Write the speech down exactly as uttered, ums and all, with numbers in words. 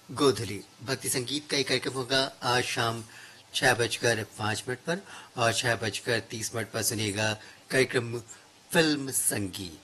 गोधली भक्ति संगीत का एक कार्यक्रम होगा आज शाम छह बजकर पाँच मिनट पर और छह बजकर तीस मिनट पर सुनिएगा कार्यक्रम फिल्म संगीत।